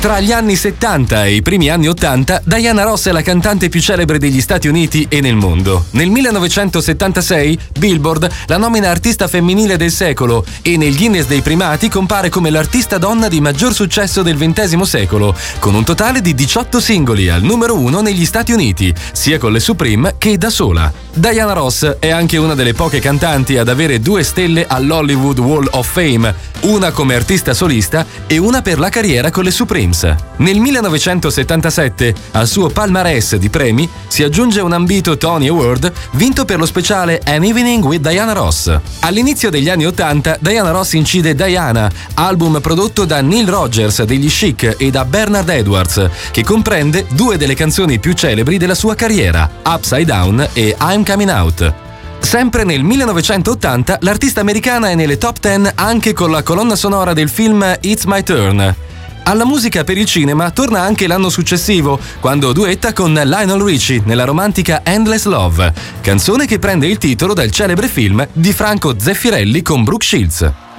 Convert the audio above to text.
Tra gli anni 70 e i primi anni 80, Diana Ross è la cantante più celebre degli Stati Uniti e nel mondo. Nel 1976, Billboard la nomina artista femminile del secolo e nel Guinness dei primati compare come l'artista donna di maggior successo del XX secolo, con un totale di 18 singoli al numero 1 negli Stati Uniti, sia con le Supreme che da sola. Diana Ross è anche una delle poche cantanti ad avere 2 stelle all'Hollywood Wall of Fame, una come artista solista e una per la carriera con le Supremes. Nel 1977, al suo palmarès di premi, si aggiunge un ambito Tony Award vinto per lo speciale An Evening with Diana Ross. All'inizio degli anni 80, Diana Ross incide Diana, album prodotto da Neil Rogers degli Chic e da Bernard Edwards, che comprende 2 delle canzoni più celebri della sua carriera, Upside Down e I'm Coming Out. Sempre nel 1980, l'artista americana è nelle top 10 anche con la colonna sonora del film It's My Turn. Alla musica per il cinema torna anche l'anno successivo, quando duetta con Lionel Richie nella romantica Endless Love, canzone che prende il titolo dal celebre film di Franco Zeffirelli con Brooke Shields.